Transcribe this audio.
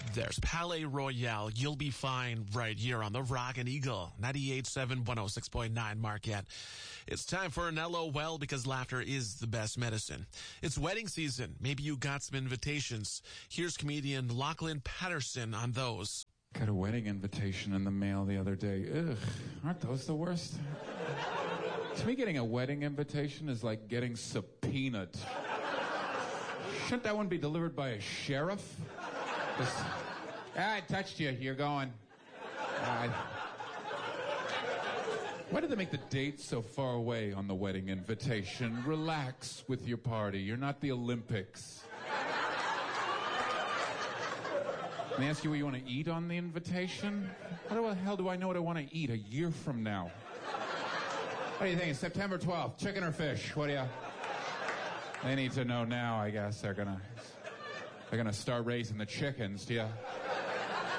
There's Palais Royale. You'll be fine right here on the Rockin' Eagle. 98.7, 106.9 Marquette. It's time for an LOL because laughter is the best medicine. It's wedding season. Maybe you got some invitations. Here's comedian Lachlan Patterson on those. Got a wedding invitation in the mail the other day. Ugh, aren't those the worst? To me, getting a wedding invitation is like getting subpoenaed. Shouldn't that one be delivered by a sheriff? I touched you. You're going. Why did they make the date so far away on the wedding invitation? Relax with your party. You're not the Olympics. They ask you what you want to eat on the invitation? How the hell do I know what I want to eat a year from now? What do you think? September 12th, chicken or fish? What do you... They need to know now, I guess. They're gonna start raising the chickens. Do you